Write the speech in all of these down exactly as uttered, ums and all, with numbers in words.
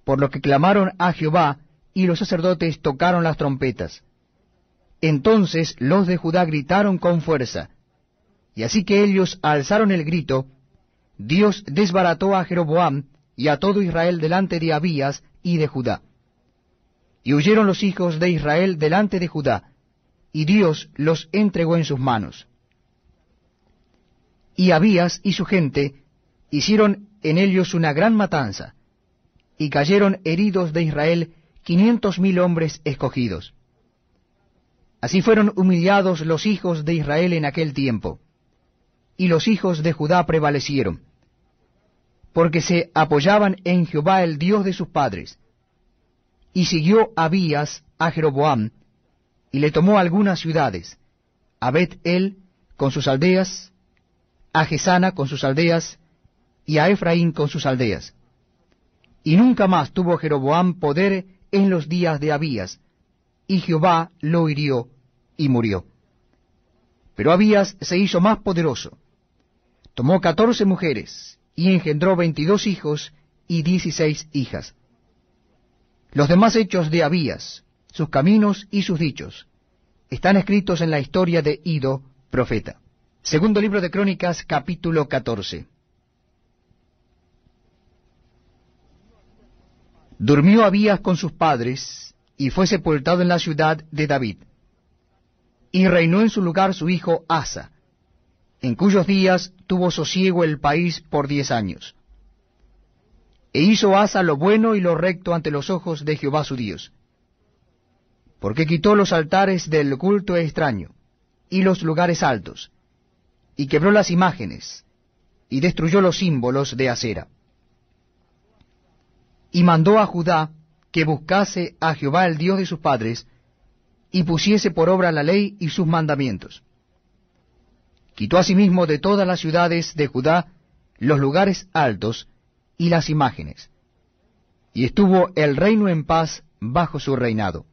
por lo que clamaron a Jehová, y los sacerdotes tocaron las trompetas. Entonces los de Judá gritaron con fuerza, y así que ellos alzaron el grito, Dios desbarató a Jeroboam y a todo Israel delante de Abías y de Judá. Y huyeron los hijos de Israel delante de Judá, y Dios los entregó en sus manos. Y Abías y su gente hicieron en ellos una gran matanza, y cayeron heridos de Israel quinientos mil hombres escogidos. Así fueron humillados los hijos de Israel en aquel tiempo, y los hijos de Judá prevalecieron, porque se apoyaban en Jehová el Dios de sus padres. Y siguió Abías a Jeroboam, y le tomó algunas ciudades, a Bet-el con sus aldeas, a Gesana con sus aldeas, y a Efraín con sus aldeas. Y nunca más tuvo Jeroboam poder en los días de Abías, y Jehová lo hirió y murió. Pero Abías se hizo más poderoso. Tomó catorce mujeres, y engendró veintidós hijos y dieciséis hijas. Los demás hechos de Abías, sus caminos y sus dichos, están escritos en la historia de Ido, profeta. Segundo libro de Crónicas, capítulo catorce. Durmió Abías con sus padres, y fue sepultado en la ciudad de David. Y reinó en su lugar su hijo Asa, en cuyos días tuvo sosiego el país por diez años. E hizo Asa lo bueno y lo recto ante los ojos de Jehová su Dios, porque quitó los altares del culto extraño, y los lugares altos, y quebró las imágenes, y destruyó los símbolos de acera. Y mandó a Judá que buscase a Jehová el Dios de sus padres, y pusiese por obra la ley y sus mandamientos. Quitó asimismo de todas las ciudades de Judá los lugares altos y las imágenes, y estuvo el reino en paz bajo su reinado.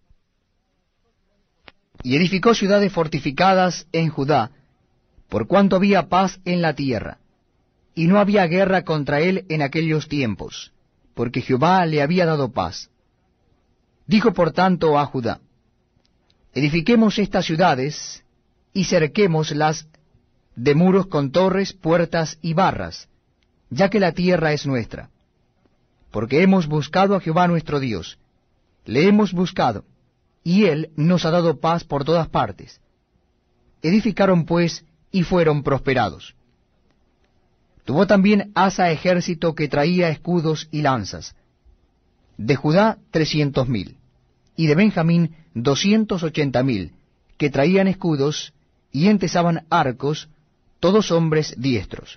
Y edificó ciudades fortificadas en Judá, por cuanto había paz en la tierra, y no había guerra contra él en aquellos tiempos, porque Jehová le había dado paz. Dijo por tanto a Judá, edifiquemos estas ciudades, y cerquémoslas de muros con torres, puertas y barras, ya que la tierra es nuestra. Porque hemos buscado a Jehová nuestro Dios, le hemos buscado, y él nos ha dado paz por todas partes. Edificaron pues, y fueron prosperados. Tuvo también Asa ejército que traía escudos y lanzas, de Judá trescientos mil, y de Benjamín doscientos ochenta mil, que traían escudos y entesaban arcos, todos hombres diestros.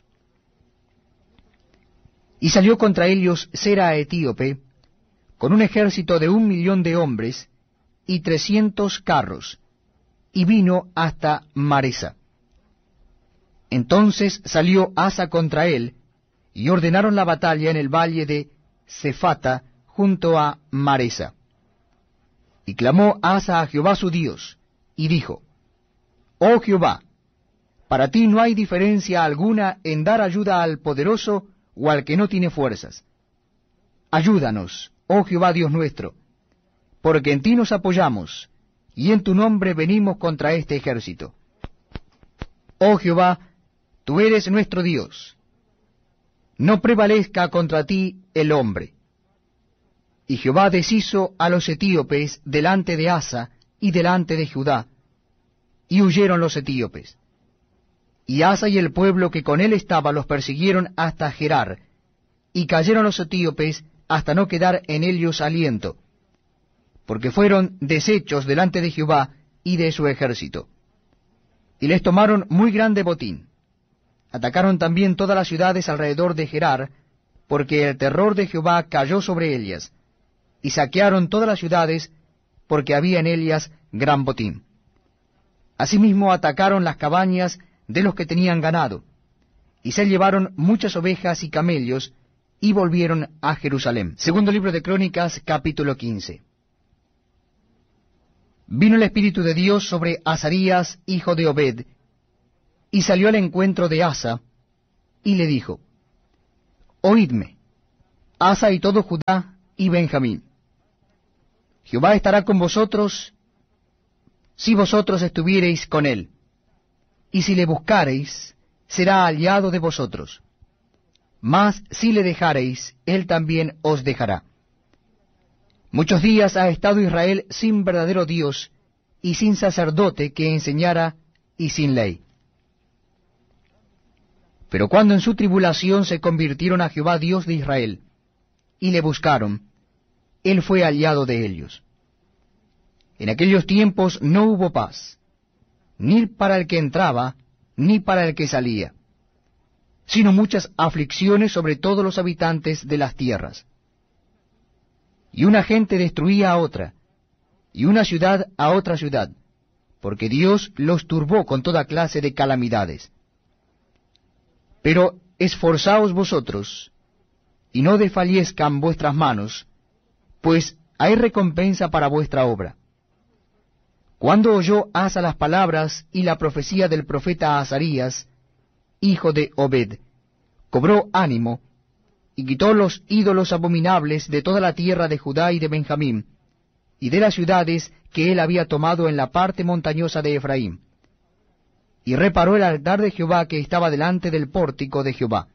Y salió contra ellos Sera etíope, con un ejército de un millón de hombres, y trescientos carros, y vino hasta Maresa. Entonces salió Asa contra él, y ordenaron la batalla en el valle de Cephata, junto a Maresa. Y clamó Asa a Jehová su Dios, y dijo, Oh Jehová, para ti no hay diferencia alguna en dar ayuda al poderoso o al que no tiene fuerzas. Ayúdanos, oh Jehová Dios nuestro, porque en ti nos apoyamos, y en tu nombre venimos contra este ejército. Oh Jehová, tú eres nuestro Dios. No prevalezca contra ti el hombre. Y Jehová deshizo a los etíopes delante de Asa y delante de Judá, y huyeron los etíopes. Y Asa y el pueblo que con él estaba los persiguieron hasta Gerar, y cayeron los etíopes hasta no quedar en ellos aliento, porque fueron deshechos delante de Jehová y de su ejército. Y les tomaron muy grande botín. Atacaron también todas las ciudades alrededor de Gerar, porque el terror de Jehová cayó sobre ellas, y saquearon todas las ciudades, porque había en ellas gran botín. Asimismo atacaron las cabañas de los que tenían ganado, y se llevaron muchas ovejas y camellos, y volvieron a Jerusalén. Segundo libro de Crónicas, capítulo quince. Vino el Espíritu de Dios sobre Azarías, hijo de Obed, y salió al encuentro de Asa, y le dijo, Oídme, Asa y todo Judá y Benjamín. Jehová estará con vosotros si vosotros estuviereis con él, y si le buscareis, será aliado de vosotros. Mas si le dejareis, él también os dejará. Muchos días ha estado Israel sin verdadero Dios, y sin sacerdote que enseñara, y sin ley. Pero cuando en su tribulación se convirtieron a Jehová Dios de Israel, y le buscaron, él fue aliado de ellos. En aquellos tiempos no hubo paz, ni para el que entraba, ni para el que salía, sino muchas aflicciones sobre todos los habitantes de las tierras. Y una gente destruía a otra, y una ciudad a otra ciudad, porque Dios los turbó con toda clase de calamidades. Pero esforzaos vosotros, y no desfallezcan vuestras manos, pues hay recompensa para vuestra obra. Cuando oyó Asa las palabras y la profecía del profeta Azarías, hijo de Obed, cobró ánimo, y quitó los ídolos abominables de toda la tierra de Judá y de Benjamín, y de las ciudades que él había tomado en la parte montañosa de Efraín, y reparó el altar de Jehová que estaba delante del pórtico de Jehová.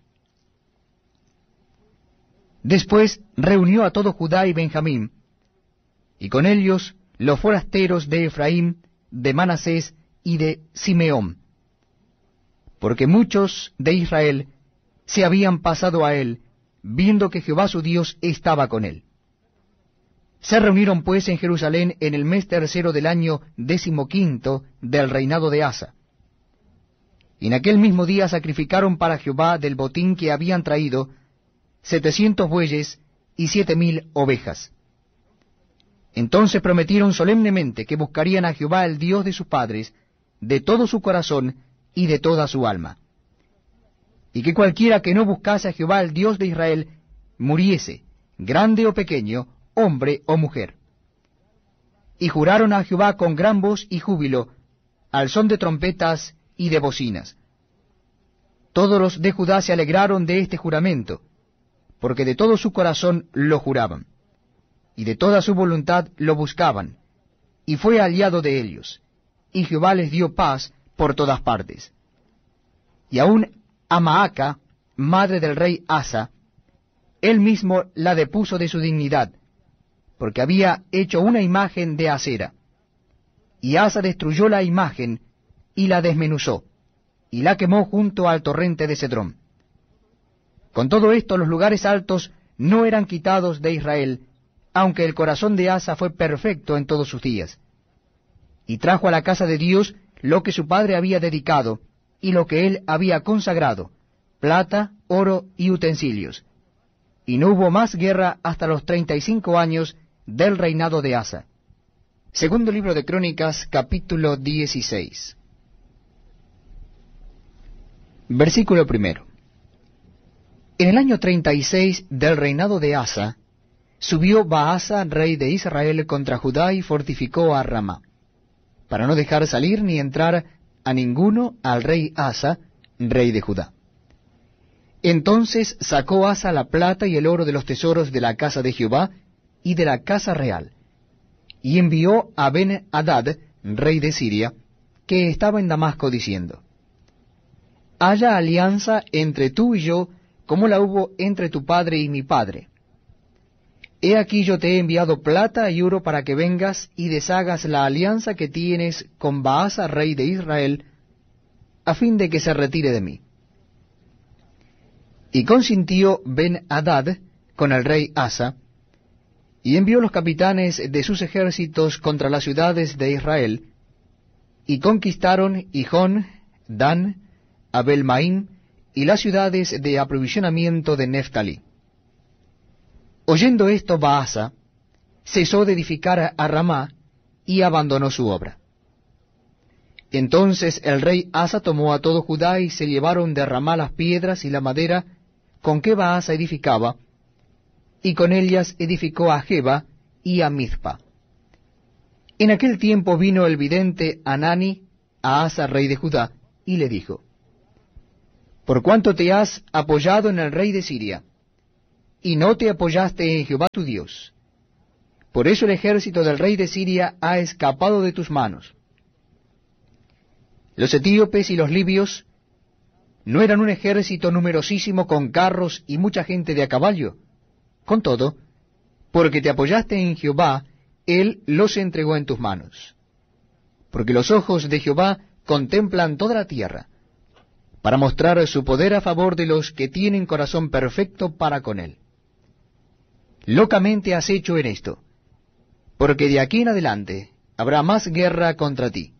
Después reunió a todo Judá y Benjamín, y con ellos los forasteros de Efraín, de Manasés y de Simeón, porque muchos de Israel se habían pasado a él, viendo que Jehová su Dios estaba con él. Se reunieron pues en Jerusalén en el mes tercero del año decimoquinto del reinado de Asa. Y en aquel mismo día sacrificaron para Jehová del botín que habían traído setecientos bueyes y siete mil ovejas. Entonces prometieron solemnemente que buscarían a Jehová el Dios de sus padres, de todo su corazón y de toda su alma, y que cualquiera que no buscase a Jehová el Dios de Israel muriese, grande o pequeño, hombre o mujer. Y juraron a Jehová con gran voz y júbilo, al son de trompetas y de bocinas. Todos los de Judá se alegraron de este juramento, porque de todo su corazón lo juraban, y de toda su voluntad lo buscaban, y fue aliado de ellos, y Jehová les dio paz por todas partes. Y aun a Maaca, madre del rey Asa, él mismo la depuso de su dignidad, porque había hecho una imagen de acera. Y Asa destruyó la imagen, y la desmenuzó, y la quemó junto al torrente de Cedrón. Con todo esto los lugares altos no eran quitados de Israel, aunque el corazón de Asa fue perfecto en todos sus días. Y trajo a la casa de Dios lo que su padre había dedicado, y lo que él había consagrado, plata, oro y utensilios. Y no hubo más guerra hasta los treinta y cinco años del reinado de Asa. Segundo libro de Crónicas, capítulo dieciséis. Versículo primero. En el año treinta y seis del reinado de Asa, subió Baasa, rey de Israel, contra Judá y fortificó a Ramá, para no dejar salir ni entrar a ninguno al rey Asa, rey de Judá. Entonces sacó Asa la plata y el oro de los tesoros de la casa de Jehová y de la casa real, y envió a Ben-Hadad, rey de Siria, que estaba en Damasco, diciendo: Haya alianza entre tú y yo, como la hubo entre tu padre y mi padre. He aquí yo te he enviado plata y oro para que vengas y deshagas la alianza que tienes con Baasa, rey de Israel, a fin de que se retire de mí. Y consintió Ben-Hadad con el rey Asa, y envió los capitanes de sus ejércitos contra las ciudades de Israel, y conquistaron Hijón, Dan, Abel-Maim, y las ciudades de aprovisionamiento de Neftalí. Oyendo esto, Baasa cesó de edificar a Ramá y abandonó su obra. Entonces el rey Asa tomó a todo Judá y se llevaron de Ramá las piedras y la madera con que Baasa edificaba, y con ellas edificó a Geba y a Mizpa. En aquel tiempo vino el vidente Anani a Asa, rey de Judá, y le dijo: Por cuanto te has apoyado en el rey de Siria, y no te apoyaste en Jehová tu Dios. Por eso el ejército del rey de Siria ha escapado de tus manos. Los etíopes y los libios no eran un ejército numerosísimo con carros y mucha gente de a caballo. Con todo, porque te apoyaste en Jehová, él los entregó en tus manos. Porque los ojos de Jehová contemplan toda la tierra, para mostrar su poder a favor de los que tienen corazón perfecto para con él. Locamente has hecho en esto, porque de aquí en adelante habrá más guerra contra ti.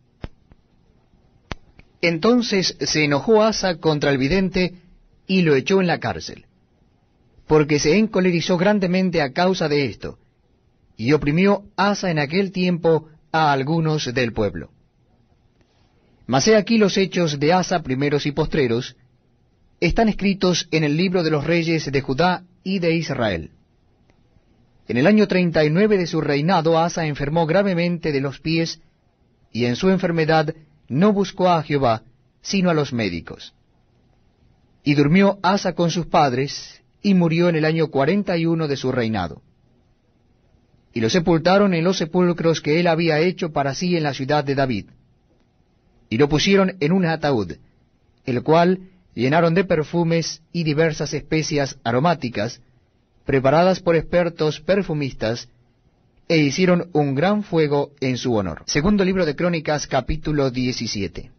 Entonces se enojó Asa contra el vidente y lo echó en la cárcel, porque se encolerizó grandemente a causa de esto, y oprimió Asa en aquel tiempo a algunos del pueblo. Mas he aquí los hechos de Asa, primeros y postreros, están escritos en el libro de los reyes de Judá y de Israel. En el año treinta y nueve de su reinado, Asa enfermó gravemente de los pies, y en su enfermedad no buscó a Jehová, sino a los médicos. Y durmió Asa con sus padres, y murió en el año cuarenta y uno de su reinado. Y lo sepultaron en los sepulcros que él había hecho para sí en la ciudad de David. Y lo pusieron en un ataúd, el cual llenaron de perfumes y diversas especias aromáticas, preparadas por expertos perfumistas, e hicieron un gran fuego en su honor. Segundo libro de Crónicas, capítulo diecisiete.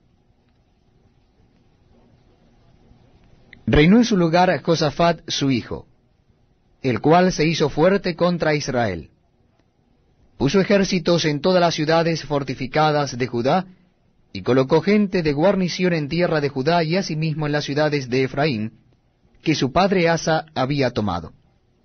Reinó en su lugar Josafat su hijo, el cual se hizo fuerte contra Israel. Puso ejércitos en todas las ciudades fortificadas de Judá, y colocó gente de guarnición en tierra de Judá y asimismo en las ciudades de Efraín, que su padre Asa había tomado.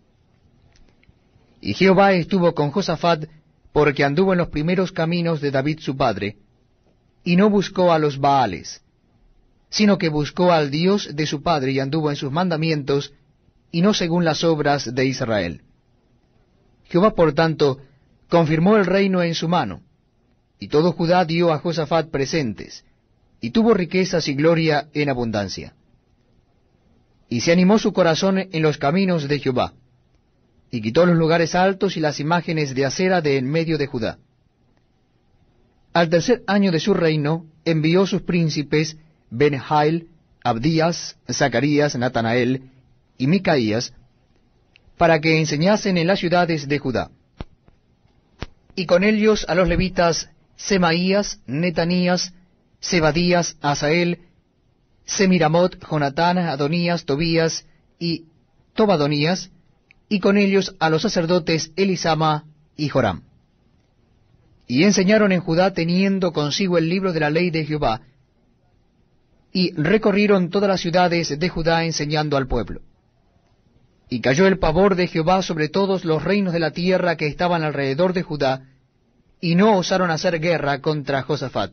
Y Jehová estuvo con Josafat, porque anduvo en los primeros caminos de David su padre, y no buscó a los Baales, sino que buscó al Dios de su padre y anduvo en sus mandamientos, y no según las obras de Israel. Jehová, por tanto, confirmó el reino en su mano, y todo Judá dio a Josafat presentes, y tuvo riquezas y gloria en abundancia. Y se animó su corazón en los caminos de Jehová, y quitó los lugares altos y las imágenes de acera de en medio de Judá. Al tercer año de su reino, envió sus príncipes Ben-Hail, Abdías, Zacarías, Natanael y Micaías, para que enseñasen en las ciudades de Judá. Y con ellos a los levitas Semaías, Netanías, Zebadías, Asael, Semiramot, Jonatán, Adonías, Tobías y Tobadonías, y con ellos a los sacerdotes Elisama y Joram. Y enseñaron en Judá teniendo consigo el libro de la ley de Jehová, y recorrieron todas las ciudades de Judá enseñando al pueblo. Y cayó el pavor de Jehová sobre todos los reinos de la tierra que estaban alrededor de Judá, y no osaron hacer guerra contra Josafat.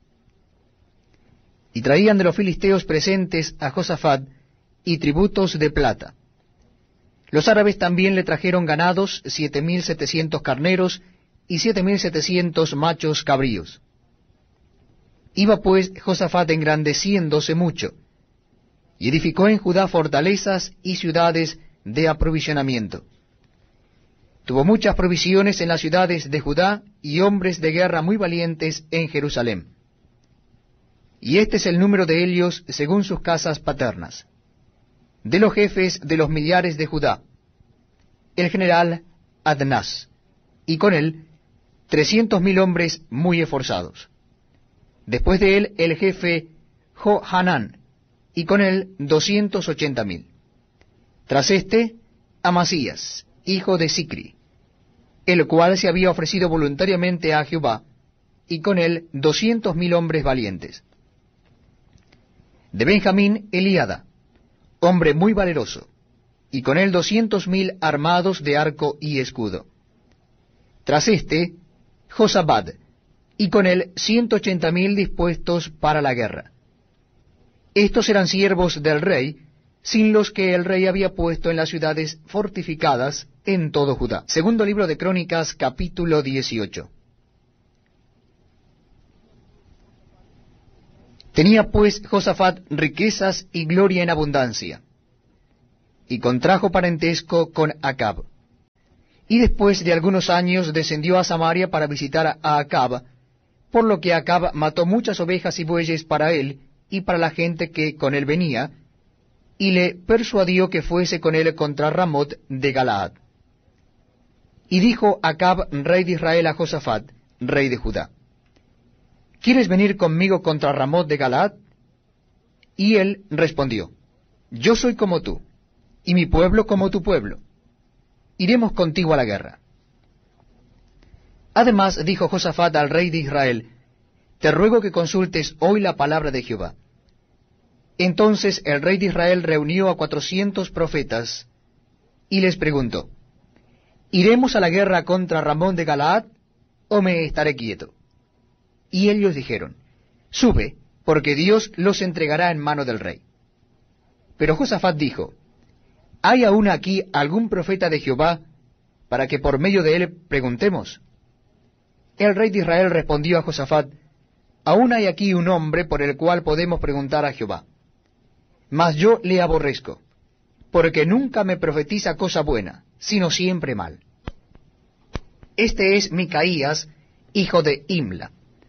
Y traían de los filisteos presentes a Josafat y tributos de plata. Los árabes también le trajeron ganados, siete mil setecientos carneros y siete mil setecientos machos cabríos. Iba pues Josafat engrandeciéndose mucho, y edificó en Judá fortalezas y ciudades de aprovisionamiento. Tuvo muchas provisiones en las ciudades de Judá y hombres de guerra muy valientes en Jerusalén. Y este es el número de ellos según sus casas paternas. De los jefes de los millares de Judá, el general Adnás, y con él trescientos mil hombres muy esforzados. Después de él el jefe Johanán, y con él doscientos ochenta mil. Tras este, Amasías, hijo de Sicri, el cual se había ofrecido voluntariamente a Jehová, y con él doscientos mil hombres valientes. De Benjamín, Eliada, hombre muy valeroso, y con él doscientos mil armados de arco y escudo. Tras este, Josabad, y con él ciento ochenta mil dispuestos para la guerra. Estos eran siervos del rey, sin los que el rey había puesto en las ciudades fortificadas en todo Judá. Segundo libro de Crónicas, capítulo dieciocho. Tenía pues Josafat riquezas y gloria en abundancia, y contrajo parentesco con Acab. Y después de algunos años descendió a Samaria para visitar a Acab, por lo que Acab mató muchas ovejas y bueyes para él y para la gente que con él venía, y le persuadió que fuese con él contra Ramot de Galaad. Y dijo Acab, rey de Israel, a Josafat, rey de Judá: ¿Quieres venir conmigo contra Ramot de Galaad? Y él respondió: Yo soy como tú, y mi pueblo como tu pueblo. Iremos contigo a la guerra. Además dijo Josafat al rey de Israel: Te ruego que consultes hoy la palabra de Jehová. Entonces el rey de Israel reunió a cuatrocientos profetas, y les preguntó: ¿Iremos a la guerra contra Ramón de Galaad, o me estaré quieto? Y ellos dijeron: Sube, porque Dios los entregará en mano del rey. Pero Josafat dijo: ¿Hay aún aquí algún profeta de Jehová, para que por medio de él preguntemos? El rey de Israel respondió a Josafat: Aún hay aquí un hombre por el cual podemos preguntar a Jehová. Mas yo le aborrezco, porque nunca me profetiza cosa buena, sino siempre mal. Este es Micaías, hijo de Imla.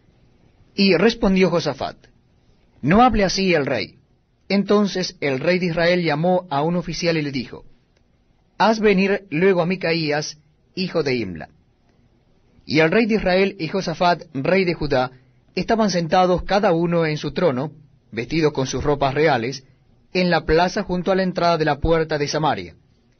Y respondió Josafat: No hable así el rey. Entonces el rey de Israel llamó a un oficial y le dijo: Haz venir luego a Micaías, hijo de Imla. Y el rey de Israel y Josafat, rey de Judá, estaban sentados cada uno en su trono, vestidos con sus ropas reales, en la plaza junto a la entrada de la puerta de Samaria.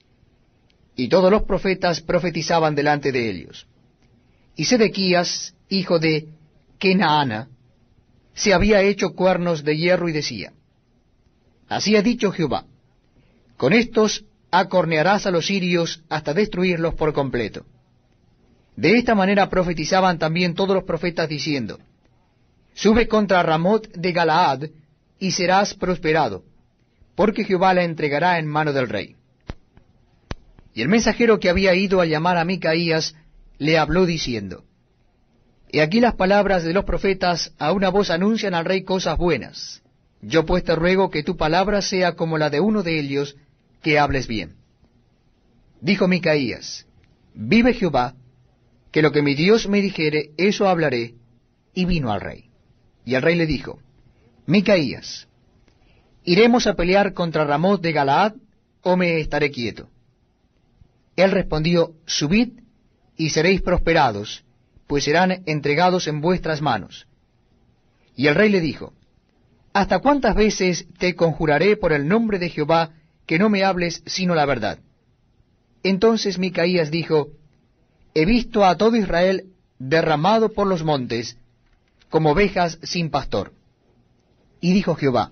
Y todos los profetas profetizaban delante de ellos. Y Sedequías, hijo de Kenaana, se había hecho cuernos de hierro y decía: Así ha dicho Jehová: Con estos acornearás a los sirios hasta destruirlos por completo. De esta manera profetizaban también todos los profetas diciendo: Sube contra Ramot de Galaad, y serás prosperado, porque Jehová la entregará en mano del rey. Y el mensajero que había ido a llamar a Micaías le habló diciendo: He aquí las palabras de los profetas a una voz anuncian al rey cosas buenas. Yo pues te ruego que tu palabra sea como la de uno de ellos, que hables bien. Dijo Micaías: Vive Jehová, que lo que mi Dios me dijere, eso hablaré. Y vino al rey. Y el rey le dijo: Micaías, ¿iremos a pelear contra Ramot de Galaad, o me estaré quieto? Él respondió: Subid, y seréis prosperados, pues serán entregados en vuestras manos. Y el rey le dijo: ¿Hasta cuántas veces te conjuraré por el nombre de Jehová que no me hables sino la verdad? Entonces Micaías dijo: He visto a todo Israel derramado por los montes, como ovejas sin pastor. Y dijo Jehová: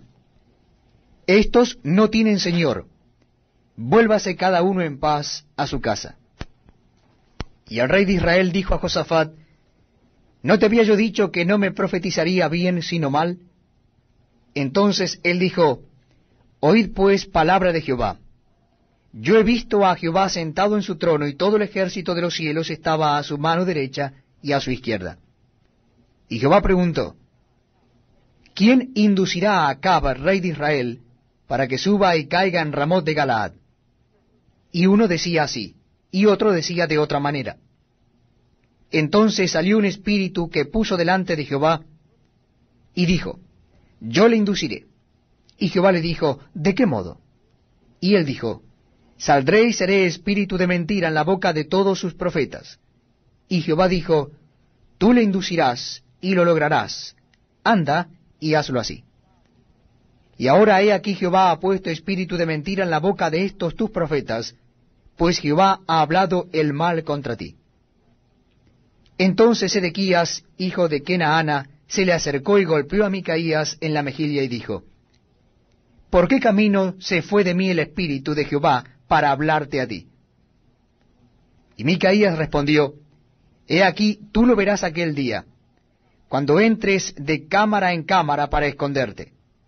Estos no tienen señor, vuélvase cada uno en paz a su casa. Y el rey de Israel dijo a Josafat: ¿No te había yo dicho que no me profetizaría bien sino mal? Entonces él dijo: Oíd pues palabra de Jehová. Yo he visto a Jehová sentado en su trono, y todo el ejército de los cielos estaba a su mano derecha y a su izquierda. Y Jehová preguntó: ¿Quién inducirá a Acab, rey de Israel, para que suba y caiga en Ramot de Galaad? Y uno decía así, y otro decía de otra manera. Entonces salió un espíritu que puso delante de Jehová, y dijo: Yo le induciré. Y Jehová le dijo: ¿De qué modo? Y él dijo: Saldré y seré espíritu de mentira en la boca de todos sus profetas. Y Jehová dijo: Tú le inducirás, y lo lograrás. Anda, y hazlo así. Y ahora he aquí Jehová ha puesto espíritu de mentira en la boca de estos tus profetas, pues Jehová ha hablado el mal contra ti. Entonces Sedequías, hijo de Kenaana, se le acercó y golpeó a Micaías en la mejilla y dijo: ¿Por qué camino se fue de mí el espíritu de Jehová para hablarte a ti? Y Micaías respondió: He aquí, tú lo verás aquel día, cuando entres de cámara en cámara para esconderte.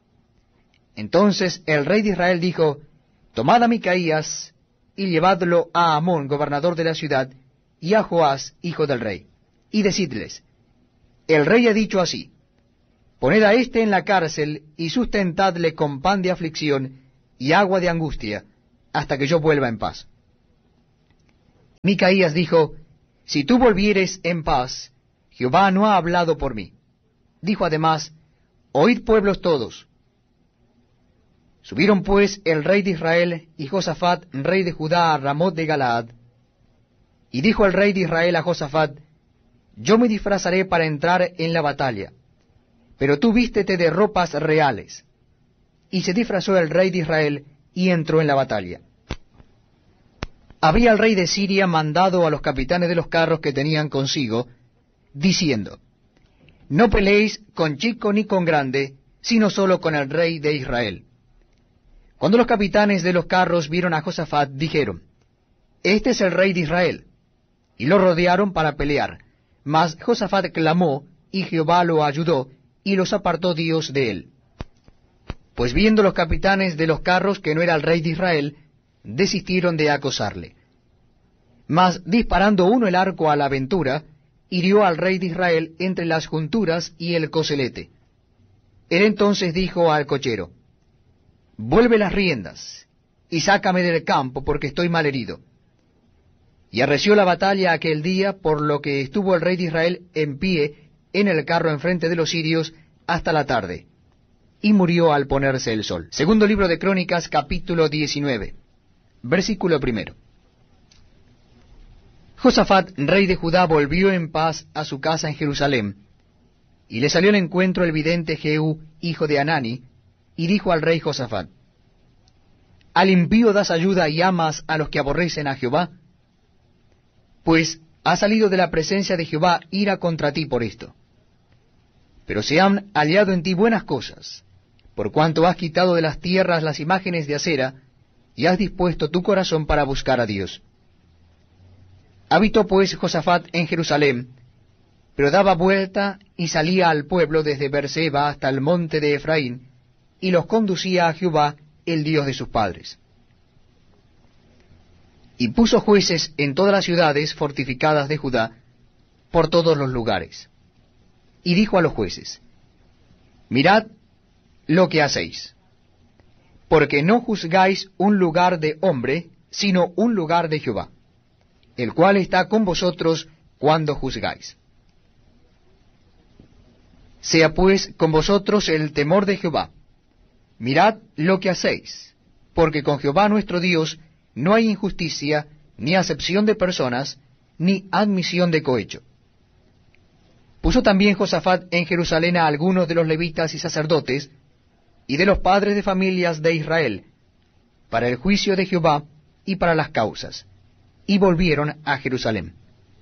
Entonces el rey de Israel dijo: Tomad a Micaías y llevadlo a Amón, gobernador de la ciudad, y a Joás, hijo del rey, y decidles: El rey ha dicho así: Poned a éste en la cárcel y sustentadle con pan de aflicción y agua de angustia, hasta que yo vuelva en paz. Micaías dijo, si tú volvieres en paz, Jehová no ha hablado por mí. Dijo además, oíd pueblos todos. Subieron pues el rey de Israel y Josafat, rey de Judá, a Ramot de Galaad. Y dijo el rey de Israel a Josafat, yo me disfrazaré para entrar en la batalla, pero tú vístete de ropas reales. Y se disfrazó el rey de Israel y entró en la batalla. Había el rey de Siria mandado a los capitanes de los carros que tenían consigo, diciendo, no peleéis con chico ni con grande, sino solo con el rey de Israel. Cuando los capitanes de los carros vieron a Josafat, dijeron, este es el rey de Israel, y lo rodearon para pelear. Mas Josafat clamó, y Jehová lo ayudó, y los apartó Dios de él. Pues viendo los capitanes de los carros que no era el rey de Israel, desistieron de acosarle. Mas disparando uno el arco a la aventura, hirió al rey de Israel entre las junturas y el coselete. Él entonces dijo al cochero, vuelve las riendas, y sácame del campo, porque estoy mal herido. Y arreció la batalla aquel día, por lo que estuvo el rey de Israel en pie en el carro enfrente de los sirios hasta la tarde, y murió al ponerse el sol. Segundo libro de Crónicas, capítulo diecinueve, versículo primero. Josafat, rey de Judá, volvió en paz a su casa en Jerusalén, y le salió al encuentro el vidente Jehú, hijo de Hanani, y dijo al rey Josafat, ¿al impío das ayuda y amas a los que aborrecen a Jehová? Pues ha salido de la presencia de Jehová ira contra ti por esto. Pero se han hallado en ti buenas cosas, por cuanto has quitado de las tierras las imágenes de acera, y has dispuesto tu corazón para buscar a Dios. Habitó pues Josafat en Jerusalén, pero daba vuelta y salía al pueblo desde Beerseba hasta el monte de Efraín, y los conducía a Jehová, el Dios de sus padres. Y puso jueces en todas las ciudades fortificadas de Judá, por todos los lugares. Y dijo a los jueces, mirad lo que hacéis, porque no juzgáis un lugar de hombre, sino un lugar de Jehová, el cual está con vosotros cuando juzgáis. Sea pues con vosotros el temor de Jehová. Mirad lo que hacéis, porque con Jehová nuestro Dios no hay injusticia, ni acepción de personas, ni admisión de cohecho. Puso también Josafat en Jerusalén a algunos de los levitas y sacerdotes, y de los padres de familias de Israel, para el juicio de Jehová y para las causas, y volvieron a Jerusalén.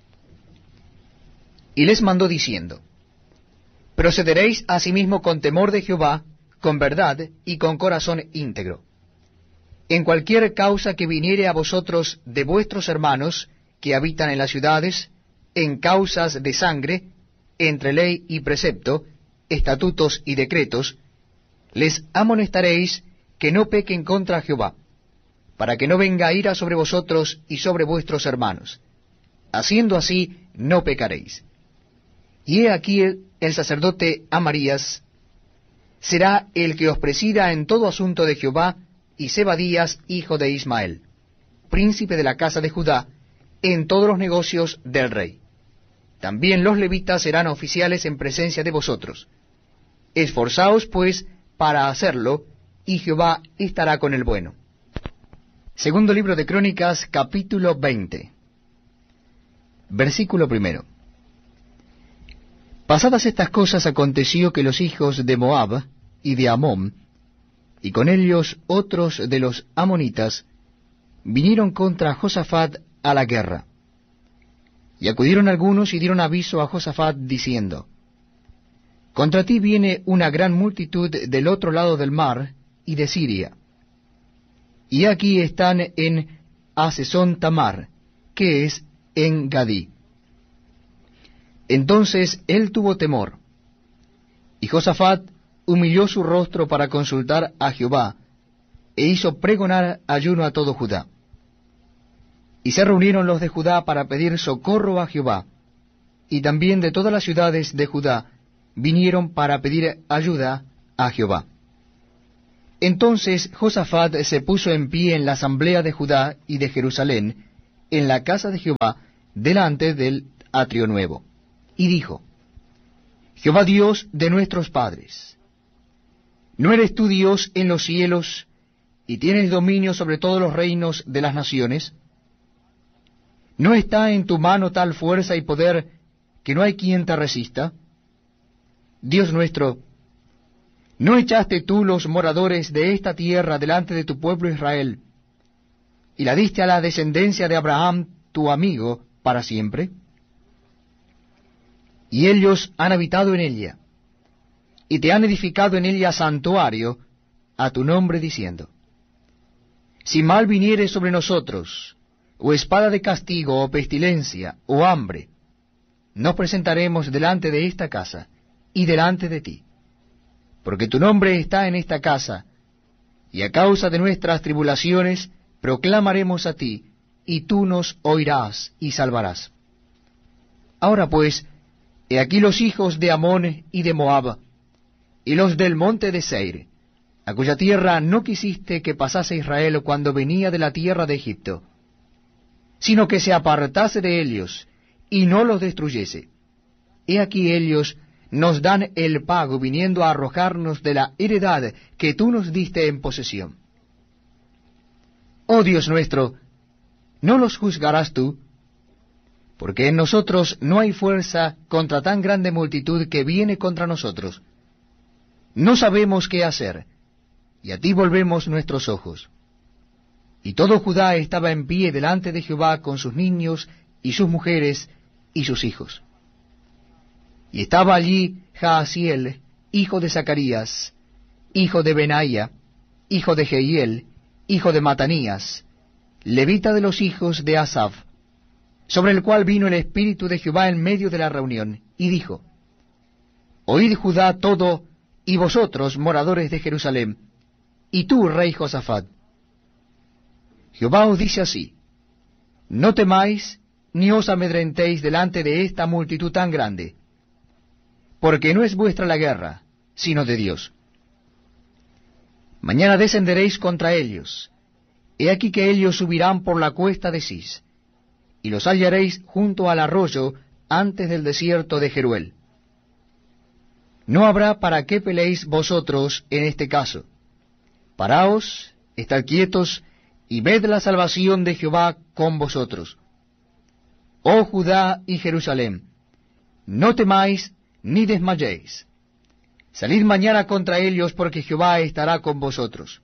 Y les mandó diciendo, procederéis asimismo con temor de Jehová, con verdad y con corazón íntegro. En cualquier causa que viniere a vosotros de vuestros hermanos que habitan en las ciudades, en causas de sangre, entre ley y precepto, estatutos y decretos, les amonestaréis que no pequen contra Jehová, para que no venga ira sobre vosotros y sobre vuestros hermanos. Haciendo así, no pecaréis. Y he aquí el, el sacerdote Amarías será el que os presida en todo asunto de Jehová, y Zebadías, hijo de Ismael, príncipe de la casa de Judá, en todos los negocios del rey. También los levitas serán oficiales en presencia de vosotros. Esforzaos, pues, para hacerlo, y Jehová estará con el bueno. Segundo libro de Crónicas, capítulo veinte. Versículo primero. Pasadas estas cosas aconteció que los hijos de Moab y de Amón, y con ellos otros de los amonitas, vinieron contra Josafat a la guerra. Y acudieron algunos y dieron aviso a Josafat, diciendo, contra ti viene una gran multitud del otro lado del mar y de Siria. Y aquí están en Hasezón Tamar, que es en Gadí. Entonces él tuvo temor, y Josafat humilló su rostro para consultar a Jehová, e hizo pregonar ayuno a todo Judá. Y se reunieron los de Judá para pedir socorro a Jehová, y también de todas las ciudades de Judá vinieron para pedir ayuda a Jehová. Entonces Josafat se puso en pie en la asamblea de Judá y de Jerusalén, en la casa de Jehová, delante del atrio nuevo, y dijo: Jehová Dios de nuestros padres, ¿no eres tú Dios en los cielos, y tienes dominio sobre todos los reinos de las naciones? ¿No está en tu mano tal fuerza y poder que no hay quien te resista? Dios nuestro, ¿no echaste tú los moradores de esta tierra delante de tu pueblo Israel, y la diste a la descendencia de Abraham, tu amigo, para siempre? Y ellos han habitado en ella, y te han edificado en ella santuario a tu nombre, diciendo: Si mal viniere sobre nosotros, o espada de castigo, o pestilencia, o hambre, nos presentaremos delante de esta casa, y delante de ti, porque tu nombre está en esta casa, y a causa de nuestras tribulaciones proclamaremos a ti, y tú nos oirás y salvarás. Ahora pues, he aquí los hijos de Amón y de Moab, y los del monte de Seir, a cuya tierra no quisiste que pasase Israel cuando venía de la tierra de Egipto, sino que se apartase de ellos, y no los destruyese. He aquí ellos nos dan el pago, viniendo a arrojarnos de la heredad que tú nos diste en posesión. Oh Dios nuestro, ¿no los juzgarás tú? Porque en nosotros no hay fuerza contra tan grande multitud que viene contra nosotros. No sabemos qué hacer, y a ti volvemos nuestros ojos. Y todo Judá estaba en pie delante de Jehová con sus niños y sus mujeres y sus hijos. Y estaba allí Jaasiel, hijo de Zacarías, hijo de Benaía, hijo de Jehiel, hijo de Matanías, levita de los hijos de Asaf, sobre el cual vino el Espíritu de Jehová en medio de la reunión, y dijo: Oíd Judá todo, y vosotros, moradores de Jerusalén, y tú, rey Josafat. Jehová os dice así: No temáis, ni os amedrentéis delante de esta multitud tan grande, porque no es vuestra la guerra, sino de Dios. Mañana descenderéis contra ellos. He aquí que ellos subirán por la cuesta de Cis, y los hallaréis junto al arroyo antes del desierto de Jeruel. No habrá para qué peleéis vosotros en este caso. Paraos, estad quietos, y ved la salvación de Jehová con vosotros. Oh Judá y Jerusalén, no temáis ni desmayéis. Salid mañana contra ellos, porque Jehová estará con vosotros.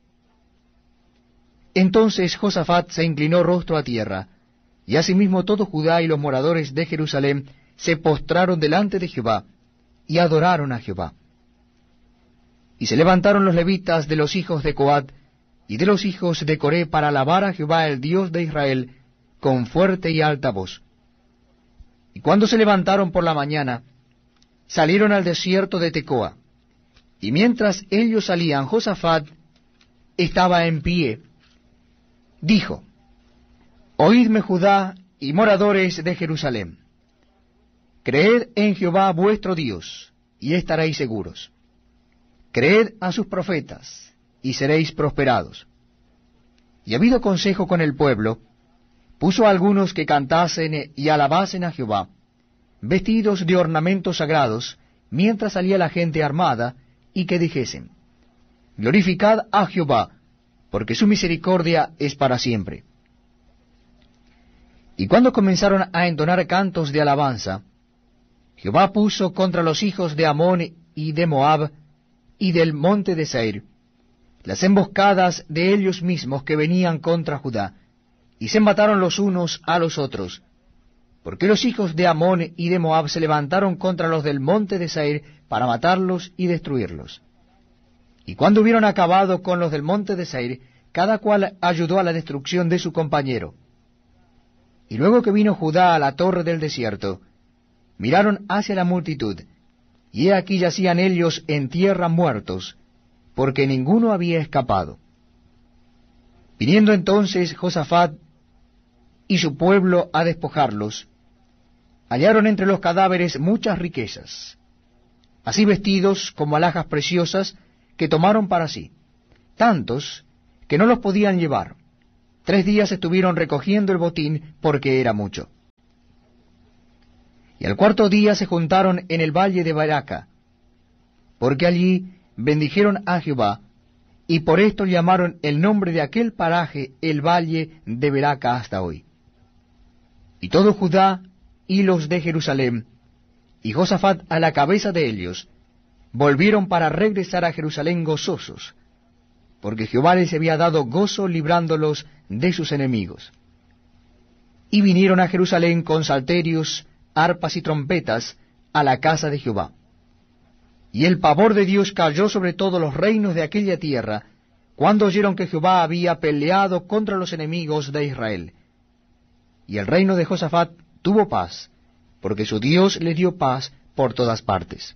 Entonces Josafat se inclinó rostro a tierra, y asimismo todo Judá y los moradores de Jerusalén se postraron delante de Jehová, y adoraron a Jehová. Y se levantaron los levitas de los hijos de Coat y de los hijos de Coré para alabar a Jehová el Dios de Israel con fuerte y alta voz. Y cuando se levantaron por la mañana, salieron al desierto de Tecoa. Y mientras ellos salían, Josafat estaba en pie. Dijo: Oídme Judá y moradores de Jerusalén. Creed en Jehová vuestro Dios, y estaréis seguros. Creed a sus profetas, y seréis prosperados. Y habido consejo con el pueblo, puso a algunos que cantasen y alabasen a Jehová, vestidos de ornamentos sagrados, mientras salía la gente armada, y que dijesen: Glorificad a Jehová, porque su misericordia es para siempre. Y cuando comenzaron a entonar cantos de alabanza, Jehová puso contra los hijos de Amón y de Moab y del monte de Seir las emboscadas de ellos mismos que venían contra Judá, y se mataron los unos a los otros, porque los hijos de Amón y de Moab se levantaron contra los del monte de Seir para matarlos y destruirlos. Y cuando hubieron acabado con los del monte de Seir, cada cual ayudó a la destrucción de su compañero. Y luego que vino Judá a la torre del desierto, miraron hacia la multitud, y he aquí yacían ellos en tierra muertos, porque ninguno había escapado. Viniendo entonces Josafat y su pueblo a despojarlos, hallaron entre los cadáveres muchas riquezas, así vestidos como alhajas preciosas que tomaron para sí, tantos que no los podían llevar. Tres días estuvieron recogiendo el botín porque era mucho. Y al cuarto día se juntaron en el valle de Beraca, porque allí bendijeron a Jehová, y por esto llamaron el nombre de aquel paraje el valle de Beraca hasta hoy. Y todo Judá y los de Jerusalén, y Josafat a la cabeza de ellos, volvieron para regresar a Jerusalén gozosos, porque Jehová les había dado gozo librándolos de sus enemigos. Y vinieron a Jerusalén con salterios, arpas y trompetas a la casa de Jehová. Y el pavor de Dios cayó sobre todos los reinos de aquella tierra, cuando oyeron que Jehová había peleado contra los enemigos de Israel. Y el reino de Josafat tuvo paz, porque su Dios le dio paz por todas partes.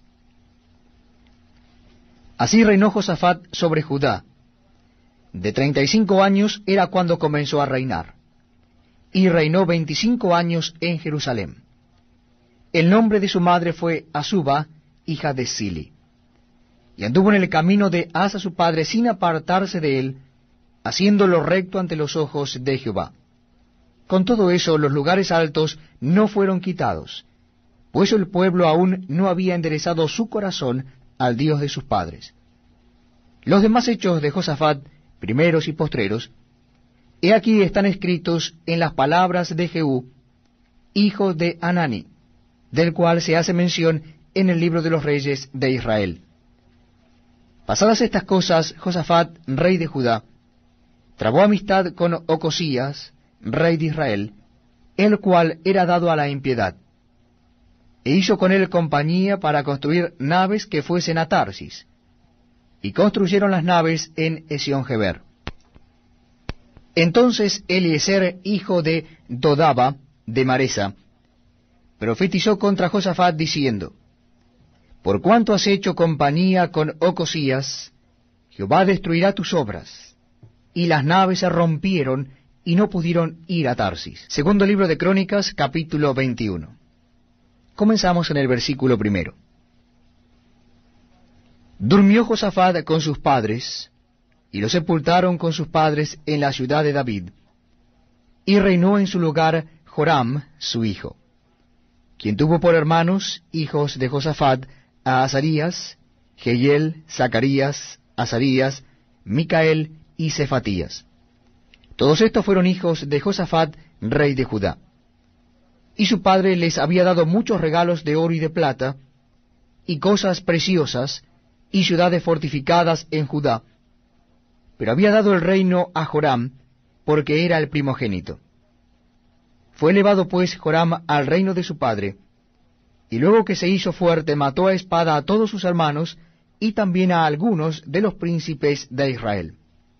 Así reinó Josafat sobre Judá. De treinta y cinco años era cuando comenzó a reinar, y reinó veinticinco años en Jerusalén. El nombre de su madre fue Azuba, hija de Sili. Y anduvo en el camino de Asa su padre sin apartarse de él, haciendo lo recto ante los ojos de Jehová. Con todo eso los lugares altos no fueron quitados, pues el pueblo aún no había enderezado su corazón al Dios de sus padres. Los demás hechos de Josafat, primeros y postreros, he aquí están escritos en las palabras de Jehú, hijo de Hanani, del cual se hace mención en el libro de los reyes de Israel. Pasadas estas cosas, Josafat, rey de Judá, trabó amistad con Ocosías, rey de Israel, el cual era dado a la impiedad, e hizo con él compañía para construir naves que fuesen a Tarsis, y construyeron las naves en Esión-Geber. Entonces Eliezer, hijo de Dodaba, de Maresa, profetizó contra Josafat diciendo: Por cuanto has hecho compañía con Ocosías, Jehová destruirá tus obras. Y las naves se rompieron y no pudieron ir a Tarsis. Segundo libro de Crónicas, capítulo veintiuno. Comenzamos en el versículo primero. Durmió Josafat con sus padres, y lo sepultaron con sus padres en la ciudad de David, y reinó en su lugar Joram, su hijo, quien tuvo por hermanos, hijos de Josafat, a Azarías, Jehiel, Zacarías, Azarías, Micael y Cefatías. Todos estos fueron hijos de Josafat, rey de Judá. Y su padre les había dado muchos regalos de oro y de plata, y cosas preciosas, y ciudades fortificadas en Judá, pero había dado el reino a Joram, porque era el primogénito. Fue elevado pues Joram al reino de su padre, y luego que se hizo fuerte mató a espada a todos sus hermanos, y también a algunos de los príncipes de Israel.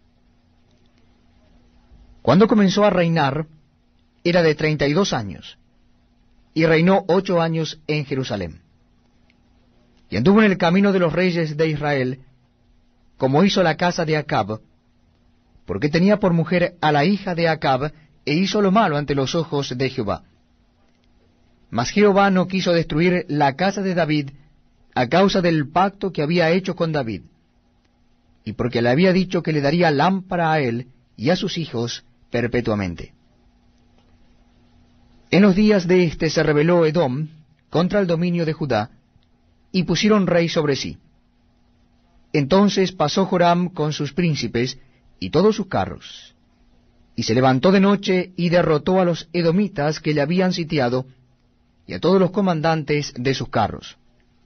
Cuando comenzó a reinar, era de treinta y dos años, y reinó ocho años en Jerusalén. Y anduvo en el camino de los reyes de Israel, como hizo la casa de Acab, porque tenía por mujer a la hija de Acab, e hizo lo malo ante los ojos de Jehová. Mas Jehová no quiso destruir la casa de David a causa del pacto que había hecho con David, y porque le había dicho que le daría lámpara a él y a sus hijos perpetuamente. En los días de éste se rebeló Edom contra el dominio de Judá, y pusieron rey sobre sí. Entonces pasó Joram con sus príncipes y todos sus carros, y se levantó de noche y derrotó a los edomitas que le habían sitiado, y a todos los comandantes de sus carros.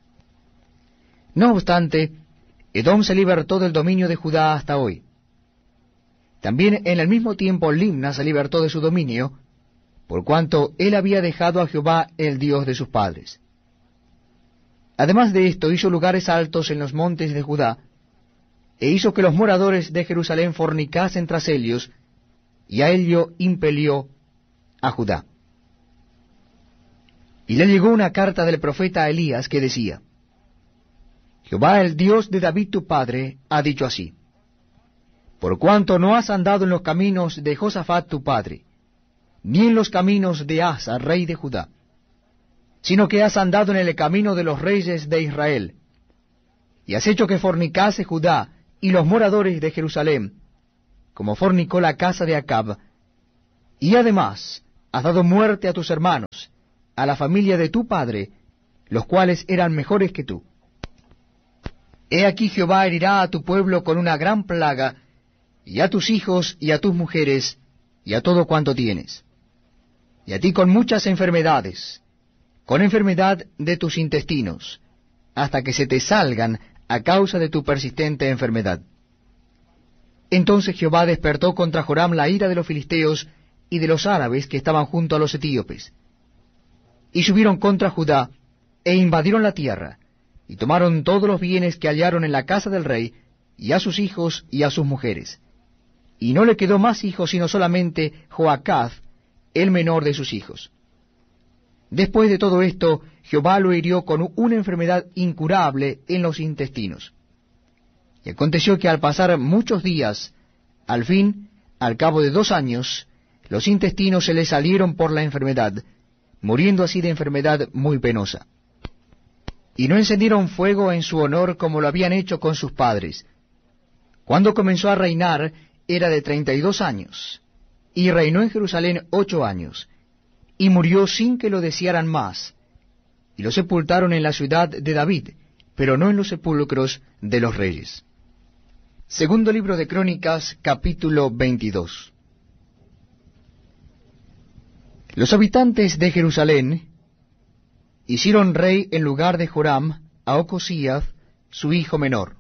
No obstante, Edom se libertó del dominio de Judá hasta hoy. También en el mismo tiempo Limna se libertó de su dominio, por cuanto él había dejado a Jehová el Dios de sus padres. Además de esto, hizo lugares altos en los montes de Judá, e hizo que los moradores de Jerusalén fornicasen tras ellos, y a ello impelió a Judá. Y le llegó una carta del profeta Elías que decía: Jehová, el Dios de David tu padre, ha dicho así: Por cuanto no has andado en los caminos de Josafat tu padre, ni en los caminos de Asa, rey de Judá, sino que has andado en el camino de los reyes de Israel, y has hecho que fornicase Judá, y los moradores de Jerusalén, como fornicó la casa de Acab, y además has dado muerte a tus hermanos, a la familia de tu padre, los cuales eran mejores que tú. He aquí Jehová herirá a tu pueblo con una gran plaga, y a tus hijos y a tus mujeres, y a todo cuanto tienes, y a ti con muchas enfermedades, con enfermedad de tus intestinos, hasta que se te salgan a causa de tu persistente enfermedad. Entonces Jehová despertó contra Joram la ira de los filisteos y de los árabes que estaban junto a los etíopes, y subieron contra Judá, e invadieron la tierra, y tomaron todos los bienes que hallaron en la casa del rey, y a sus hijos y a sus mujeres. Y no le quedó más hijos, sino solamente Joacaz, el menor de sus hijos. Después de todo esto, Jehová lo hirió con una enfermedad incurable en los intestinos. Y aconteció que al pasar muchos días, al fin, al cabo de dos años, los intestinos se le salieron por la enfermedad, muriendo así de enfermedad muy penosa. Y no encendieron fuego en su honor como lo habían hecho con sus padres. Cuando comenzó a reinar era de treinta y dos años, y reinó en Jerusalén ocho años, y murió sin que lo desearan más, y lo sepultaron en la ciudad de David, pero no en los sepulcros de los reyes. Segundo libro de Crónicas, capítulo veintidós. Los habitantes de Jerusalén hicieron rey en lugar de Joram a Ocosías, su hijo menor,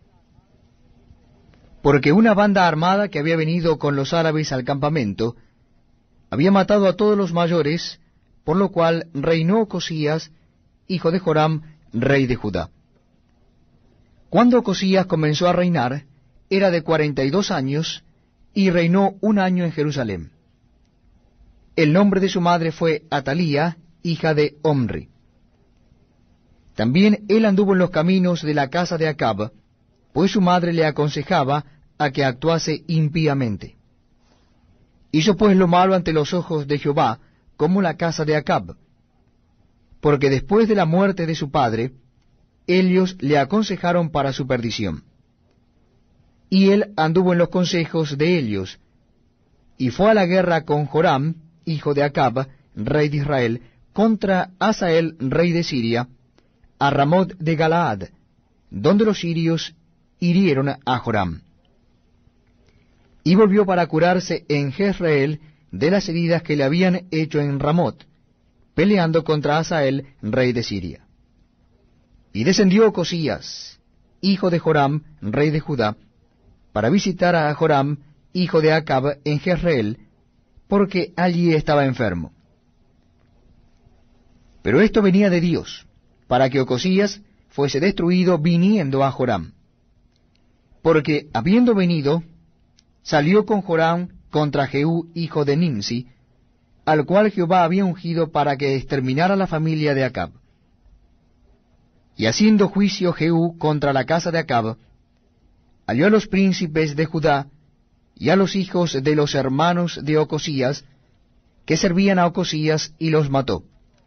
porque una banda armada que había venido con los árabes al campamento había matado a todos los mayores, por lo cual reinó Ocosías, hijo de Joram, rey de Judá. Cuando Ocosías comenzó a reinar, era de cuarenta y dos años, y reinó un año en Jerusalén. El nombre de su madre fue Atalía, hija de Omri. También él anduvo en los caminos de la casa de Acab, pues su madre le aconsejaba a que actuase impíamente. Hizo pues lo malo ante los ojos de Jehová, como la casa de Acab, porque después de la muerte de su padre, ellos le aconsejaron para su perdición. Y él anduvo en los consejos de ellos, y fue a la guerra con Joram, hijo de Acab, rey de Israel, contra Hazael, rey de Siria, a Ramot de Galaad, donde los sirios hirieron a Joram. Y volvió para curarse en Jezreel de las heridas que le habían hecho en Ramot, peleando contra Hazael, rey de Siria. Y descendió Ocosías, hijo de Joram, rey de Judá, para visitar a Joram, hijo de Acab, en Jezreel, porque allí estaba enfermo. Pero esto venía de Dios, para que Ocosías fuese destruido viniendo a Joram. Porque habiendo venido, salió con Joram contra Jehú, hijo de Nimsi, al cual Jehová había ungido para que exterminara la familia de Acab. Y haciendo juicio Jehú contra la casa de Acab, halló a los príncipes de Judá y a los hijos de los hermanos de Ocosías, que servían a Ocosías, y los mató.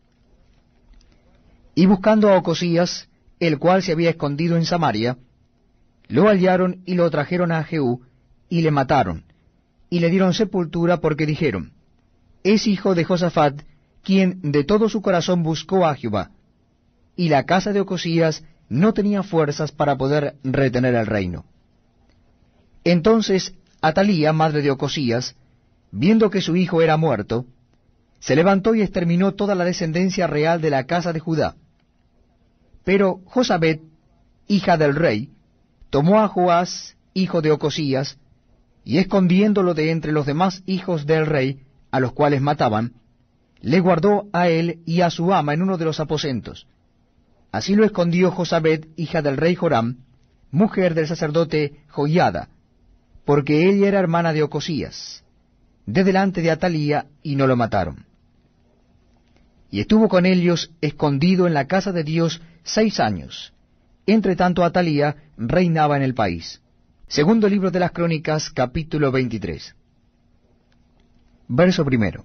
Y buscando a Ocosías, el cual se había escondido en Samaria, lo hallaron y lo trajeron a Jehú, y le mataron, y le dieron sepultura, porque dijeron, es hijo de Josafat, quien de todo su corazón buscó a Jehová, y la casa de Ocosías no tenía fuerzas para poder retener el reino. Entonces Atalía, madre de Ocosías, viendo que su hijo era muerto, se levantó y exterminó toda la descendencia real de la casa de Judá. Pero Josabet, hija del rey, tomó a Joás, hijo de Ocosías, y escondiéndolo de entre los demás hijos del rey, a los cuales mataban, le guardó a él y a su ama en uno de los aposentos. Así lo escondió Josabet, hija del rey Joram, mujer del sacerdote Joiada, porque ella era hermana de Ocosías, de delante de Atalía, y no lo mataron. Y estuvo con ellos escondido en la casa de Dios seis años. Entre tanto Atalía reinaba en el país. Segundo libro de las Crónicas, capítulo veintitrés. Verso primero.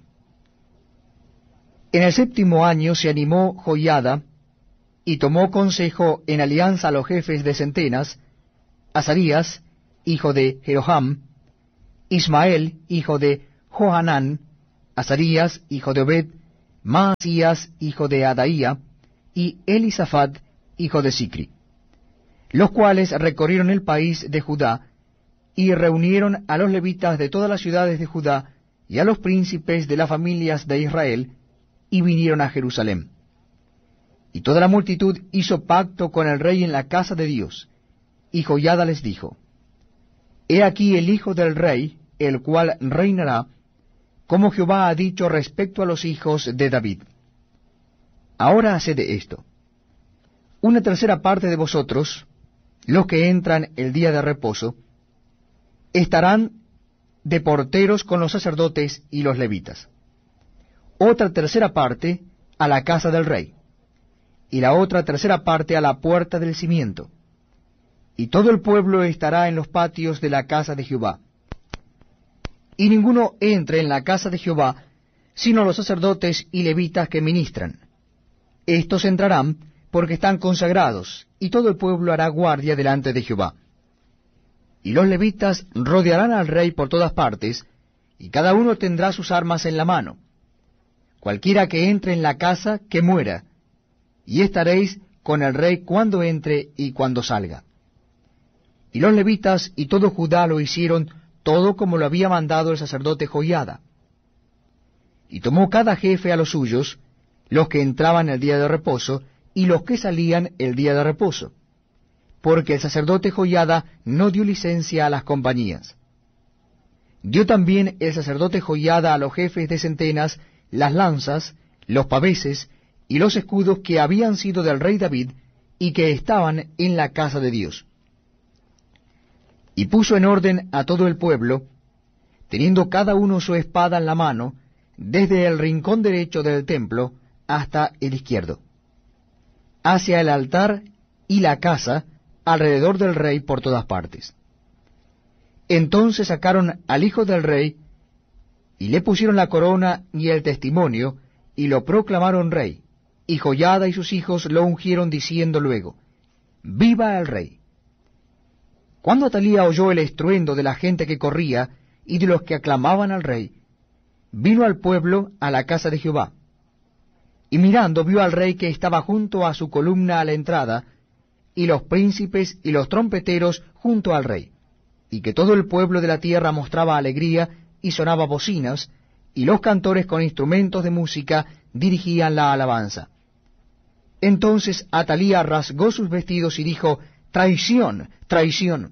En el séptimo año se animó Joiada, y tomó consejo en alianza a los jefes de centenas, Azarías, hijo de Jeroham, Ismael, hijo de Johanán, Azarías, hijo de Obed, Maasías, hijo de Adaía, y Elisafat, hijo de Sicri, los cuales recorrieron el país de Judá, y reunieron a los levitas de todas las ciudades de Judá, y a los príncipes de las familias de Israel, y vinieron a Jerusalén. Y toda la multitud hizo pacto con el rey en la casa de Dios, y Joiada les dijo, He aquí el hijo del rey, el cual reinará, como Jehová ha dicho respecto a los hijos de David. Ahora haced esto: una tercera parte de vosotros, los que entran el día de reposo, estarán de porteros con los sacerdotes y los levitas. Otra tercera parte a la casa del rey, y la otra tercera parte a la puerta del cimiento. Y todo el pueblo estará en los patios de la casa de Jehová. Y ninguno entre en la casa de Jehová, sino los sacerdotes y levitas que ministran. Estos entrarán porque están consagrados, y todo el pueblo hará guardia delante de Jehová. Y los levitas rodearán al rey por todas partes, y cada uno tendrá sus armas en la mano. Cualquiera que entre en la casa, que muera, y estaréis con el rey cuando entre y cuando salga. Y los levitas y todo Judá lo hicieron todo como lo había mandado el sacerdote Joiada. Y tomó cada jefe a los suyos, los que entraban el día de reposo, y los que salían el día de reposo, porque el sacerdote Joiada no dio licencia a las compañías. Dio también el sacerdote Joiada a los jefes de centenas las lanzas, los paveses y los escudos que habían sido del rey David, y que estaban en la casa de Dios. Y puso en orden a todo el pueblo, teniendo cada uno su espada en la mano, desde el rincón derecho del templo hasta el izquierdo, hacia el altar y la casa, alrededor del rey por todas partes. Entonces sacaron al hijo del rey, y le pusieron la corona y el testimonio, y lo proclamaron rey, y Joiada y sus hijos lo ungieron diciendo luego, ¡Viva el rey! Cuando Atalía oyó el estruendo de la gente que corría, y de los que aclamaban al rey, vino al pueblo a la casa de Jehová. Y mirando vio al rey que estaba junto a su columna a la entrada, y los príncipes y los trompeteros junto al rey, y que todo el pueblo de la tierra mostraba alegría, y sonaba bocinas, y los cantores con instrumentos de música dirigían la alabanza. Entonces Atalía rasgó sus vestidos y dijo, ¡Traición! ¡Traición!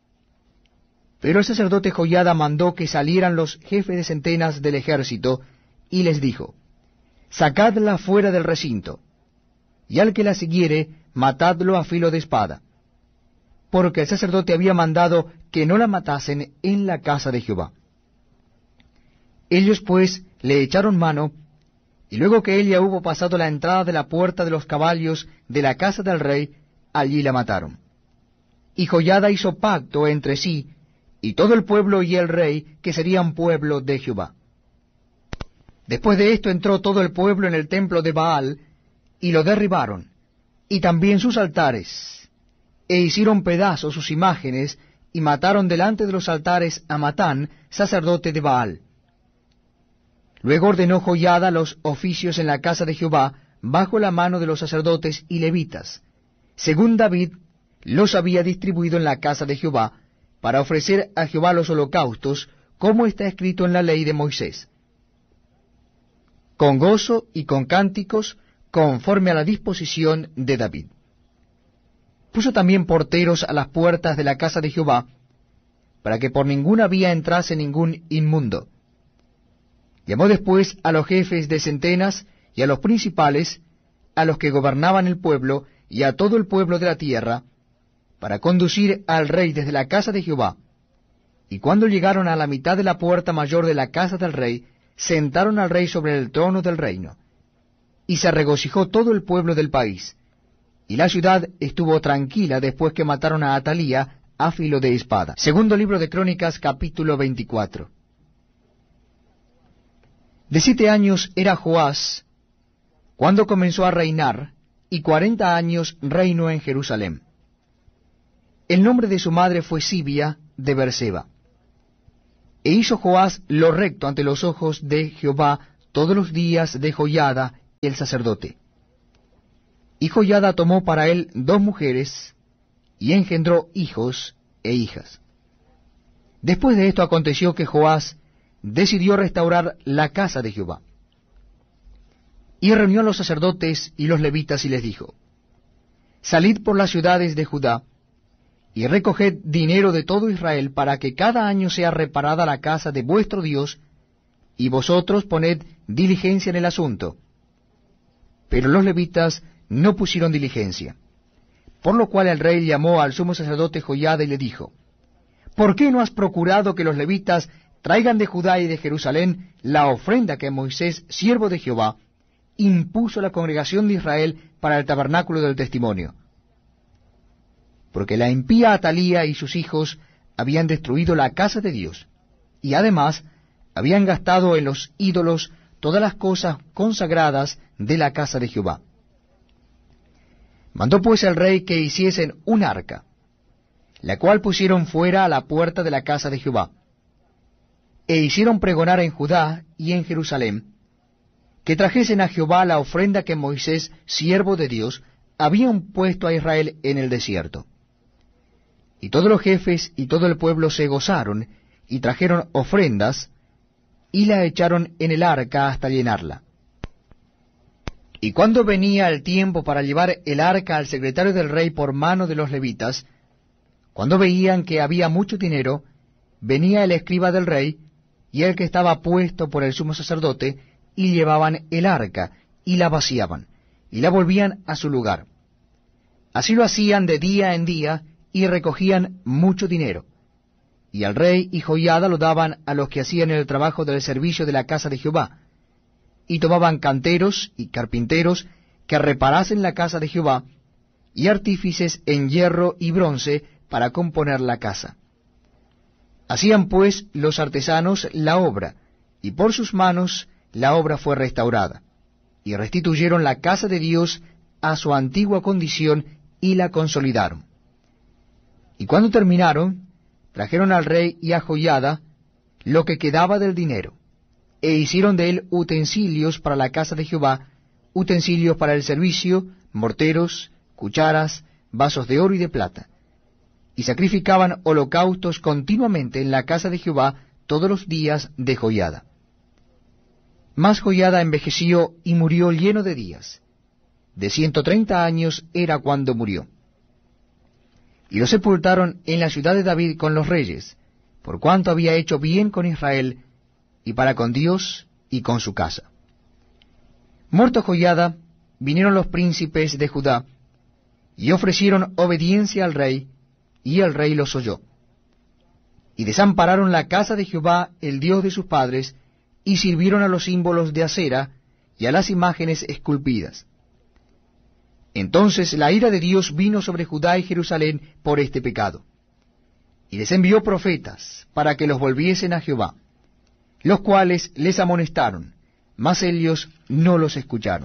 Pero el sacerdote Joiada mandó que salieran los jefes de centenas del ejército, y les dijo, Sacadla fuera del recinto, y al que la siguiere, matadlo a filo de espada, porque el sacerdote había mandado que no la matasen en la casa de Jehová. Ellos pues le echaron mano, y luego que ella hubo pasado la entrada de la puerta de los caballos de la casa del rey, allí la mataron. Y Joiada hizo pacto entre sí, y todo el pueblo y el rey, que serían pueblo de Jehová. Después de esto entró todo el pueblo en el templo de Baal, y lo derribaron, y también sus altares, e hicieron pedazos sus imágenes, y mataron delante de los altares a Matán, sacerdote de Baal. Luego ordenó Joiada los oficios en la casa de Jehová, bajo la mano de los sacerdotes y levitas, según David los había distribuido en la casa de Jehová, para ofrecer a Jehová los holocaustos, como está escrito en la ley de Moisés, con gozo y con cánticos, conforme a la disposición de David. Puso también porteros a las puertas de la casa de Jehová, para que por ninguna vía entrase ningún inmundo. Llamó después a los jefes de centenas y a los principales, a los que gobernaban el pueblo y a todo el pueblo de la tierra, para conducir al rey desde la casa de Jehová. Y cuando llegaron a la mitad de la puerta mayor de la casa del rey, sentaron al rey sobre el trono del reino. Y se regocijó todo el pueblo del país. Y la ciudad estuvo tranquila después que mataron a Atalía a filo de espada. Segundo libro de Crónicas, capítulo veinticuatro. De siete años era Joás cuando comenzó a reinar, y cuarenta años reinó en Jerusalén. El nombre de su madre fue Sibia de Berseba. E hizo Joás lo recto ante los ojos de Jehová todos los días de Joiada el sacerdote. Y Joiada tomó para él dos mujeres, y engendró hijos e hijas. Después de esto aconteció que Joás decidió restaurar la casa de Jehová. Y reunió a los sacerdotes y los levitas y les dijo: Salid por las ciudades de Judá, y recoged dinero de todo Israel, para que cada año sea reparada la casa de vuestro Dios, y vosotros poned diligencia en el asunto. Pero los levitas no pusieron diligencia. Por lo cual el rey llamó al sumo sacerdote Joiada y le dijo: ¿Por qué no has procurado que los levitas traigan de Judá y de Jerusalén la ofrenda que Moisés, siervo de Jehová, impuso a la congregación de Israel para el tabernáculo del testimonio? Porque la impía Atalía y sus hijos habían destruido la casa de Dios, y además habían gastado en los ídolos todas las cosas consagradas de la casa de Jehová. Mandó pues el rey que hiciesen un arca, la cual pusieron fuera a la puerta de la casa de Jehová, e hicieron pregonar en Judá y en Jerusalén, que trajesen a Jehová la ofrenda que Moisés, siervo de Dios, habían puesto a Israel en el desierto. Y todos los jefes y todo el pueblo se gozaron, y trajeron ofrendas, y la echaron en el arca hasta llenarla. Y cuando venía el tiempo para llevar el arca al secretario del rey por mano de los levitas, cuando veían que había mucho dinero, venía el escriba del rey, y el que estaba puesto por el sumo sacerdote, y llevaban el arca, y la vaciaban, y la volvían a su lugar. Así lo hacían de día en día, y recogían mucho dinero. Y al rey y Joiada lo daban a los que hacían el trabajo del servicio de la casa de Jehová, y tomaban canteros y carpinteros que reparasen la casa de Jehová, y artífices en hierro y bronce para componer la casa. Hacían pues los artesanos la obra, y por sus manos la obra fue restaurada, y restituyeron la casa de Dios a su antigua condición, y la consolidaron. Y cuando terminaron, trajeron al rey y a Joiada lo que quedaba del dinero, e hicieron de él utensilios para la casa de Jehová, utensilios para el servicio, morteros, cucharas, vasos de oro y de plata. Y sacrificaban holocaustos continuamente en la casa de Jehová todos los días de Joiada. Mas Joiada envejeció y murió lleno de días. De ciento treinta años era cuando murió. Y lo sepultaron en la ciudad de David con los reyes, por cuanto había hecho bien con Israel, y para con Dios y con su casa. Muerto Joiada, vinieron los príncipes de Judá, y ofrecieron obediencia al rey, y el rey los oyó. Y desampararon la casa de Jehová, el Dios de sus padres, y sirvieron a los símbolos de acera y a las imágenes esculpidas. Entonces la ira de Dios vino sobre Judá y Jerusalén por este pecado, y les envió profetas para que los volviesen a Jehová, los cuales les amonestaron, mas ellos no los escucharon.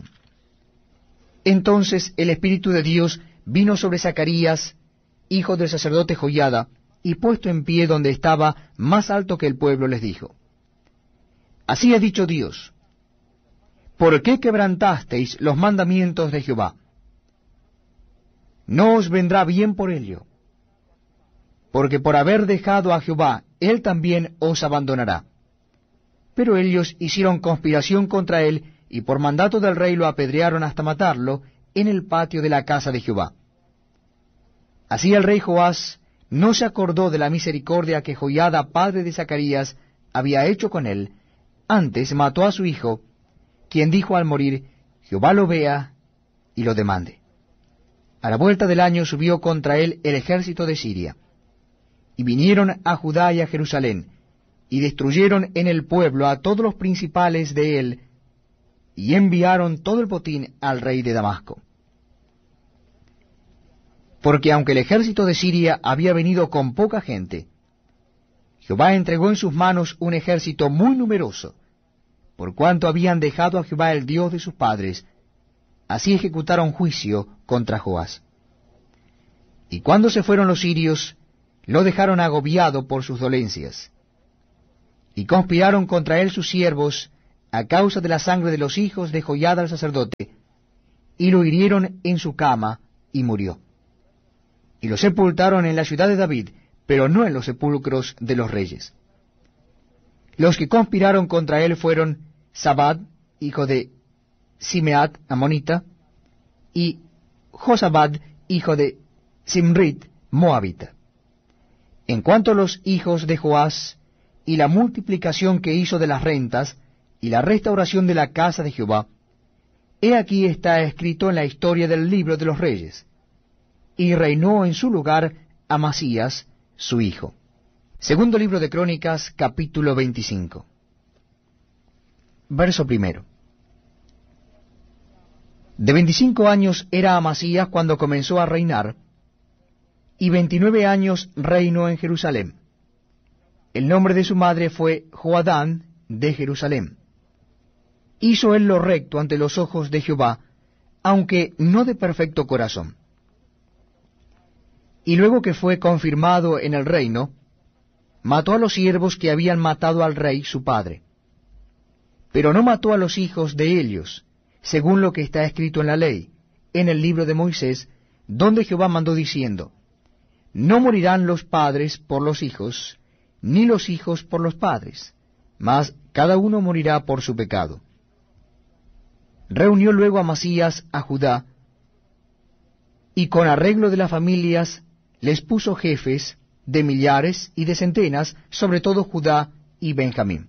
Entonces el Espíritu de Dios vino sobre Zacarías, hijo del sacerdote Joiada, y puesto en pie donde estaba más alto que el pueblo, les dijo: Así ha dicho Dios, ¿por qué quebrantasteis los mandamientos de Jehová? No os vendrá bien por ello, porque por haber dejado a Jehová, él también os abandonará. Pero ellos hicieron conspiración contra él, y por mandato del rey lo apedrearon hasta matarlo en el patio de la casa de Jehová. Así el rey Joás no se acordó de la misericordia que Joiada, padre de Zacarías, había hecho con él, antes mató a su hijo, quien dijo al morir: Jehová lo vea y lo demande. A la vuelta del año subió contra él el ejército de Siria, y vinieron a Judá y a Jerusalén, y destruyeron en el pueblo a todos los principales de él, y enviaron todo el botín al rey de Damasco. Porque aunque el ejército de Siria había venido con poca gente, Jehová entregó en sus manos un ejército muy numeroso, por cuanto habían dejado a Jehová el Dios de sus padres. Así ejecutaron juicio contra Joás. Y cuando se fueron los sirios, lo dejaron agobiado por sus dolencias. Y conspiraron contra él sus siervos a causa de la sangre de los hijos de Joiada el sacerdote, y lo hirieron en su cama, y murió. Y lo sepultaron en la ciudad de David, pero no en los sepulcros de los reyes. Los que conspiraron contra él fueron Zabad, hijo de Simeat, amonita, y Josabad, hijo de Simrit, moabita. En cuanto a los hijos de Joás, y la multiplicación que hizo de las rentas, y la restauración de la casa de Jehová, he aquí está escrito en la historia del libro de los reyes. Y reinó en su lugar Amasías, su hijo. Segundo libro de Crónicas, capítulo veinticinco. Verso primero. De veinticinco años era Amasías cuando comenzó a reinar, y veintinueve años reinó en Jerusalén. El nombre de su madre fue Joadán de Jerusalén. Hizo él lo recto ante los ojos de Jehová, aunque no de perfecto corazón. Y luego que fue confirmado en el reino, mató a los siervos que habían matado al rey su padre. Pero no mató a los hijos de ellos, según lo que está escrito en la ley, en el libro de Moisés, donde Jehová mandó diciendo, no morirán los padres por los hijos, ni los hijos por los padres, mas cada uno morirá por su pecado. Reunió luego Amasías a Judá, y con arreglo de las familias les puso jefes de millares y de centenas, sobre todo Judá y Benjamín.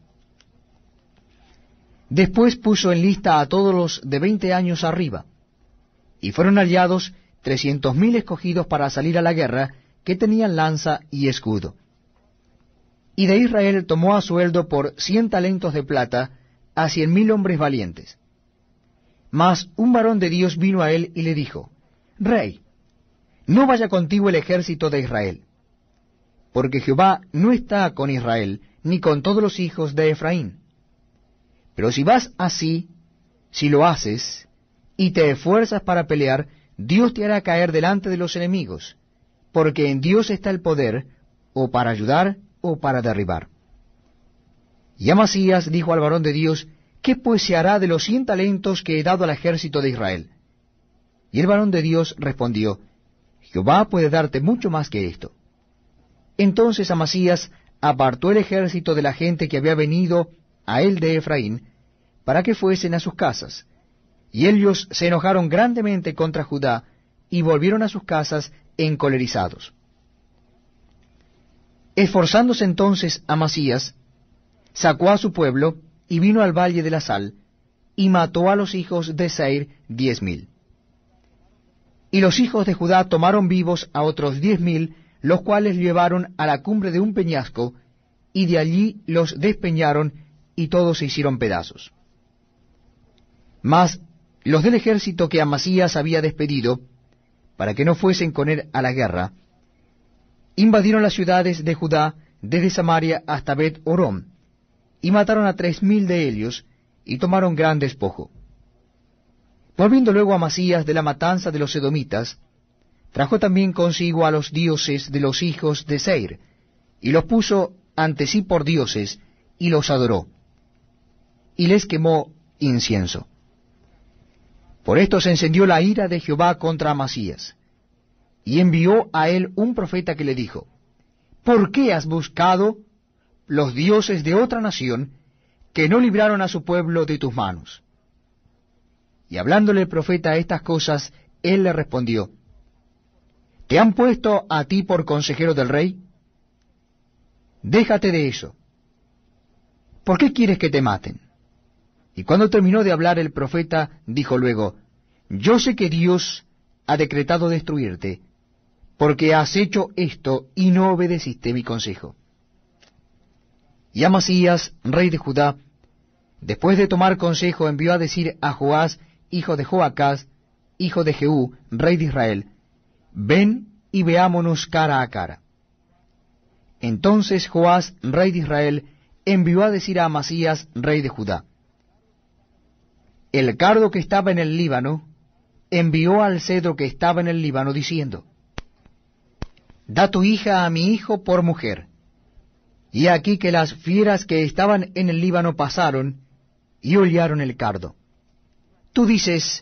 Después puso en lista a todos los de veinte años arriba, y fueron hallados trescientos mil escogidos para salir a la guerra, que tenían lanza y escudo. Y de Israel tomó a sueldo por cien talentos de plata a cien mil hombres valientes. Mas un varón de Dios vino a él y le dijo, Rey, no vaya contigo el ejército de Israel, porque Jehová no está con Israel, ni con todos los hijos de Efraín. Pero si vas así, si lo haces, y te esfuerzas para pelear, Dios te hará caer delante de los enemigos, porque en Dios está el poder, o para ayudar, o para derribar. Y Amasías dijo al varón de Dios, ¿qué pues se hará de los cien talentos que he dado al ejército de Israel? Y el varón de Dios respondió, Jehová puede darte mucho más que esto. Entonces Amasías apartó el ejército de la gente que había venido a él de Efraín, para que fuesen a sus casas. Y ellos se enojaron grandemente contra Judá, y volvieron a sus casas encolerizados. Esforzándose entonces Amasías, sacó a su pueblo, y vino al valle de la sal, y mató a los hijos de Seir diez mil. Y los hijos de Judá tomaron vivos a otros diez mil, los cuales llevaron a la cumbre de un peñasco, y de allí los despeñaron, y todos se hicieron pedazos. Mas los del ejército que Amasías había despedido, para que no fuesen con él a la guerra, invadieron las ciudades de Judá desde Samaria hasta Bet Horon, y mataron a tres mil de ellos, y tomaron gran despojo. Volviendo luego Amasías de la matanza de los edomitas, trajo también consigo a los dioses de los hijos de Seir, y los puso ante sí por dioses, y los adoró, y les quemó incienso. Por esto se encendió la ira de Jehová contra Amasías, y envió a él un profeta que le dijo, ¿por qué has buscado los dioses de otra nación que no libraron a su pueblo de tus manos? Y hablándole el profeta estas cosas, él le respondió, ¿te han puesto a ti por consejero del rey? Déjate de eso. ¿Por qué quieres que te maten? Y cuando terminó de hablar el profeta, dijo luego, yo sé que Dios ha decretado destruirte, porque has hecho esto y no obedeciste mi consejo. Y Amasías, rey de Judá, después de tomar consejo, envió a decir a Joás, hijo de Joacás, hijo de Jehú, rey de Israel, ven y veámonos cara a cara. Entonces Joás, rey de Israel, envió a decir a Amasías, rey de Judá, el cardo que estaba en el Líbano envió al cedro que estaba en el Líbano, diciendo, da tu hija a mi hijo por mujer. Y aquí que las fieras que estaban en el Líbano pasaron, y hollaron el cardo. Tú dices,